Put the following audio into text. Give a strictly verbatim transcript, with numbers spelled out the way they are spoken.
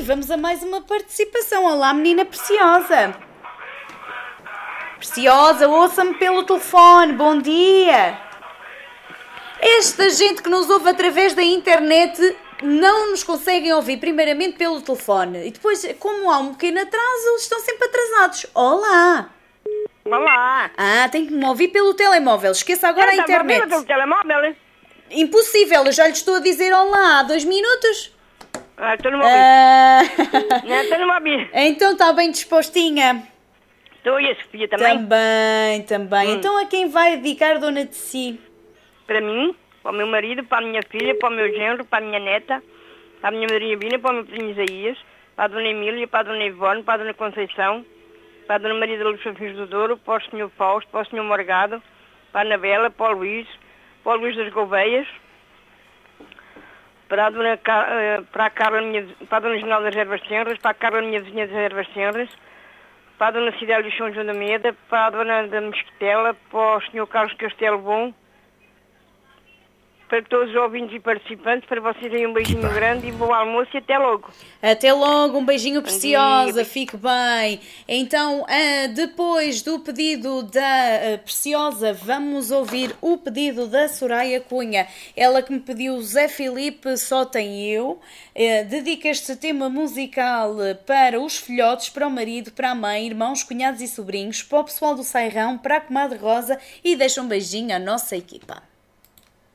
vamos a mais uma participação. Olá, menina preciosa. Preciosa, ouça-me pelo telefone. Bom dia. Esta gente que nos ouve através da internet não nos conseguem ouvir primeiramente pelo telefone. E depois, como há um pequeno atraso, eles estão sempre atrasados. Olá. Olá. Ah, tem que me ouvir pelo telemóvel. Esqueça agora a internet. Pelo telemóvel? Impossível, eu já lhe estou a dizer olá há dois minutos. Ah, estou no móvel. Ah... Não, estou no móvel. Então está bem dispostinha? Estou e a Sofia também? Também, também. Hum. Então a quem vai dedicar Dona de Si? Para mim, para o meu marido, para a minha filha, para o meu genro, para a minha neta, para a minha Maria Bina, para o meu filho Isaías, para a Dona Emília, para a Dona Ivone, para a Dona Conceição, para a Dona Maria da Luz Fins do Douro, para o senhor Fausto, para o senhor Morgado, para a Anabela, para o Luís, para o Luís das Gouveias, para a Dona, para a Carla, minha, para a Dona General das Ervas Tenras, para a Carla, minha vizinha das Ervas Tenras, para a Dona Cidélia de São João da Meda, para a Dona da Mosquitela, para o senhor Carlos Castelo Bom, para todos os ouvintes e participantes, para vocês aí um beijinho grande e bom almoço e até logo. Até logo, um beijinho preciosa, dia. fique bem. Então, depois do pedido da Preciosa, vamos ouvir o pedido da Soraya Cunha. Ela que me pediu Zé Filipe, Só Tem Eu. Dedica este tema musical para os filhotes, para o marido, para a mãe, irmãos, cunhados e sobrinhos, para o pessoal do Sairão, para a comadre Rosa e deixa um beijinho à nossa equipa.